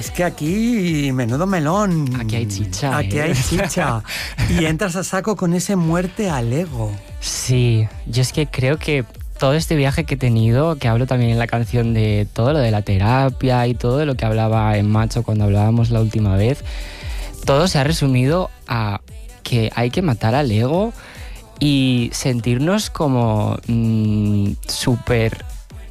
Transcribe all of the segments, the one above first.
es que aquí menudo melón. Aquí hay chicha. Aquí hay chicha. Y entras a saco con ese muerte al ego. Sí, yo es que creo que todo este viaje que he tenido, que hablo también en la canción de todo lo de la terapia y todo lo que hablaba en Macho cuando hablábamos la última vez, todo se ha resumido a que hay que matar al ego y sentirnos como súper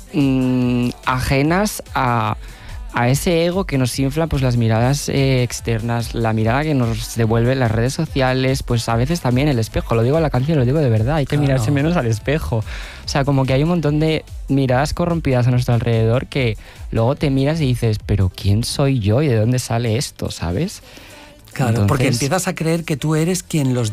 ajenas a ese ego que nos infla pues las miradas externas, la mirada que nos devuelven las redes sociales, pues a veces también el espejo, lo digo en la canción, lo digo de verdad, hay que mirarse menos al espejo. O sea, como que hay un montón de miradas corrompidas a nuestro alrededor que luego te miras y dices, pero ¿quién soy yo y de dónde sale esto? ¿Sabes? Claro, entonces, porque empiezas a creer que tú eres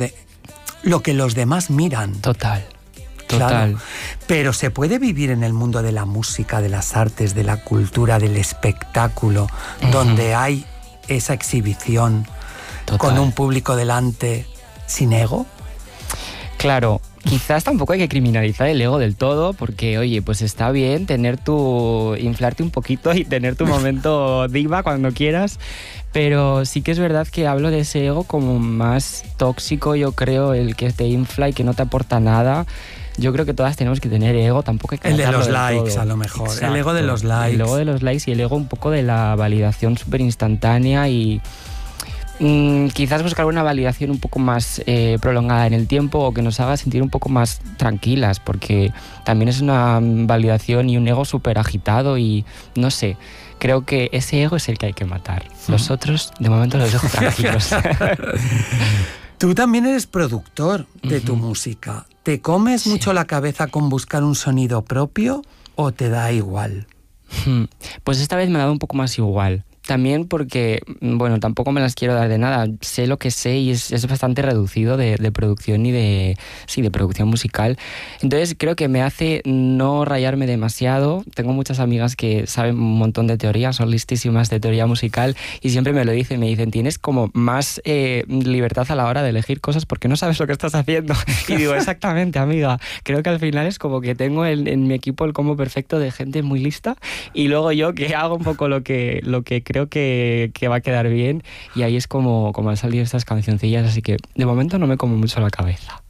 lo que los demás miran. Total. Claro, pero se puede vivir en el mundo de la música, de las artes, de la cultura, del espectáculo, donde hay esa exhibición con un público delante sin ego. Claro, quizás tampoco hay que criminalizar el ego del todo, porque oye, pues está bien inflarte un poquito y tener tu momento diva cuando quieras, pero sí que es verdad que hablo de ese ego como más tóxico, yo creo, el que te infla y que no te aporta nada. Yo creo que todas tenemos que tener ego, tampoco hay que el de los likes todo. A lo mejor. Exacto. El ego de los likes. El ego de los likes y el ego un poco de la validación súper instantánea y quizás buscar una validación un poco más prolongada en el tiempo o que nos haga sentir un poco más tranquilas, porque también es una validación y un ego súper agitado y no sé, creo que ese ego es el que hay que matar. Los otros, de momento, los dejo tranquilos. Tú también eres productor de tu música. ¿Te comes mucho la cabeza con buscar un sonido propio o te da igual? Pues esta vez me ha dado un poco más igual. También porque, bueno, tampoco me las quiero dar de nada. Sé lo que sé y es bastante reducido de producción y de producción musical. Entonces creo que me hace no rayarme demasiado. Tengo muchas amigas que saben un montón de teoría, son listísimas de teoría musical y siempre me lo dicen, me dicen, tienes como más libertad a la hora de elegir cosas porque no sabes lo que estás haciendo. Y digo, exactamente, amiga. Creo que al final es como que tengo en mi equipo el combo perfecto de gente muy lista y luego yo que hago un poco lo que creo que va a quedar bien y ahí es como han salido estas cancioncillas, así que de momento no me como mucho la cabeza.